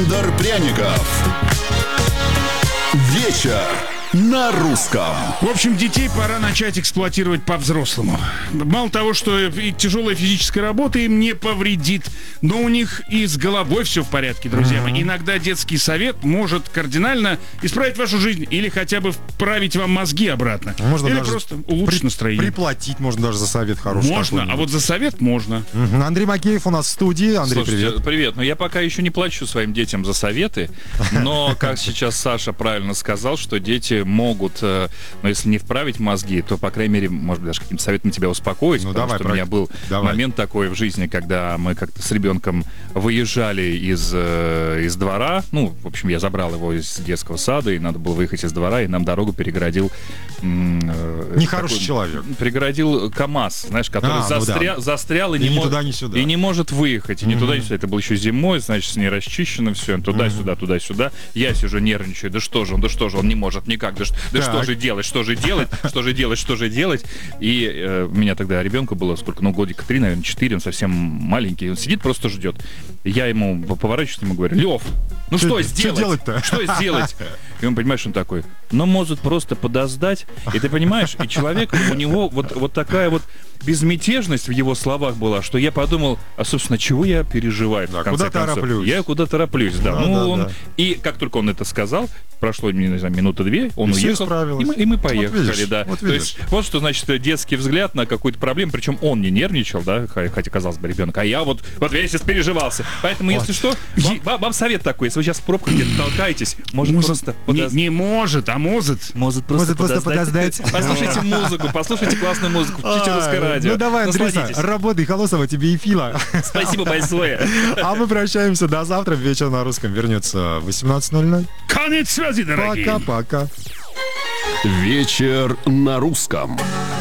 Александр Пряников. Вечер на русском. В общем, детей пора начать эксплуатировать по-взрослому. Мало того, что и тяжелая физическая работа им не повредит, но у них и с головой все в порядке, друзья мои. Иногда детский совет может кардинально исправить вашу жизнь или хотя бы вправить вам мозги обратно. Можно или даже просто улучшить настроение. Приплатить можно даже за совет хороший. Можно, а вот за совет можно. Андрей Макеев у нас в студии. Андрей, Слушайте, привет. Ну, я пока еще не плачу своим детям за советы, но, как сейчас Саша правильно сказал, что дети могут, если не вправить мозги, то, по крайней мере, может быть, даже каким-то советом тебя успокоить, потому что у меня был момент такой в жизни, когда мы как-то с ребенком выезжали из двора, ну, в общем, я забрал его из детского сада, и надо было выехать из двора, и нам дорогу перегородил... Нехороший человек. Перегородил КамАЗ, знаешь, который застрял и не туда, ни сюда. И не может выехать, и ни туда, ни сюда. Это было еще зимой, значит, не расчищено все, туда-сюда, туда-сюда. Я сижу, нервничаю, да что же он не может никак, да что же делать. И у меня тогда ребенку было сколько, годика 3, наверное, 4, он совсем маленький, он сидит, просто ждет. Я ему поворачиваюсь, ему говорю: Лев, что сделать-то? Что сделать? И он, понимаешь, он такой: может просто подождать. И ты понимаешь, и человек, у него вот такая вот безмятежность в его словах была, что я подумал, а, собственно, чего я переживаю? Да, куда тороплюсь? Я куда тороплюсь, да. И как только он это сказал, прошло, не знаю, минуты-две, он уехал, и мы поехали, да. То есть, вот что значит детский взгляд на какую-то проблему, причем он не нервничал, да, хотя, казалось бы, ребенок, а я вот весь испереживался. Поэтому, если что, вам совет такой, если вы сейчас в пробках где-то толкаетесь, может просто подождать. Не может, а может. Может просто подождать. Послушайте музыку, послушайте классную музыку, включите русское радио. Ну давай, Андрюса, работай, Холосова тебе и Фила. Спасибо большое. А мы прощаемся до завтра. Вечер на русском вернется в 18:00. Конец связи, дорогие. Пока-пока. Вечер на русском.